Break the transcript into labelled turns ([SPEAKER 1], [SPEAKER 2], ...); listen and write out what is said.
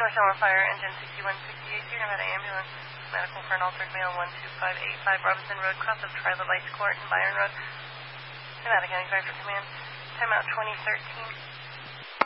[SPEAKER 1] North Elma Fire, Engine 6168, Sierra Nevada Ambulance, medical for an altered male, 12585 Robinson Road, cross of Trilobite Court and Byron Road, Nevada County Fire for Command, timeout 2013.